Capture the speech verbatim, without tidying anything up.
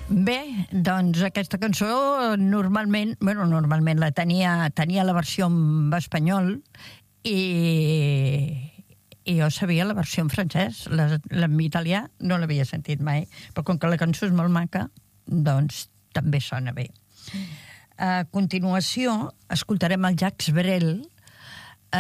Bé, doncs aquesta cançó normalment, bueno, normalment la tenia, tenia la versió en espanyol i, i jo sabia la versió en francès. La, la en italià no l'havia sentit mai, però com que la cançó és molt maca, doncs també sona bé. A continuació, escoltarem el Jacques Brel,